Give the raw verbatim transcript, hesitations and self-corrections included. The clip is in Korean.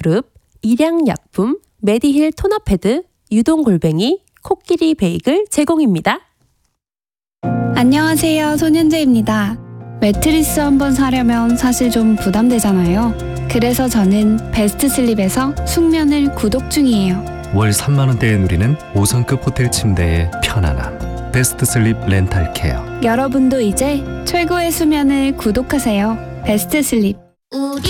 그룹, 일양약품, 메디힐 토너 패드, 유동골뱅이, 코끼리 베이글 제공입니다. 안녕하세요, 손현재입니다. 매트리스 한번 사려면 사실 좀 부담되잖아요. 그래서 저는 베스트슬립에서 숙면을 구독 중이에요. 월 삼만 원대에 누리는 오 성급 호텔 침대의 편안함. 베스트슬립 렌탈케어. 여러분도 이제 최고의 수면을 구독하세요. 베스트슬립. 우리